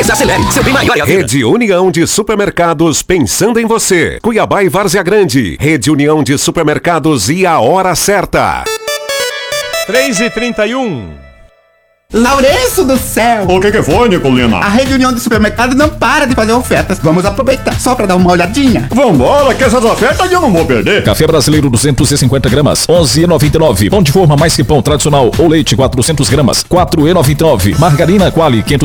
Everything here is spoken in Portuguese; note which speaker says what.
Speaker 1: Desacelere, seu bem maior é a vida.
Speaker 2: Rede União de Supermercados, pensando em você. Cuiabá e Várzea Grande. Rede União de Supermercados e a hora certa.
Speaker 3: 3h31.
Speaker 4: Lourenço do céu!
Speaker 5: O que foi, Nicolina?
Speaker 4: A Rede União de Supermercados não para de fazer ofertas. Vamos aproveitar só pra dar uma olhadinha.
Speaker 5: Vambora, que essas ofertas eu não vou perder.
Speaker 6: Café brasileiro 250 gramas, 11,99. Pão de forma mais que pão tradicional ou leite 400 gramas, 4,99. Margarina Quali 500